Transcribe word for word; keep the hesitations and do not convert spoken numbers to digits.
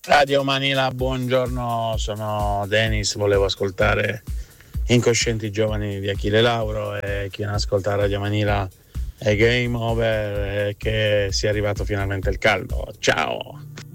Radio Manila, buongiorno, sono Denis, volevo ascoltare Incoscienti Giovani di Achille Lauro e chi non ascolta Radio Manila è game over e che sia arrivato finalmente il caldo. Ciao!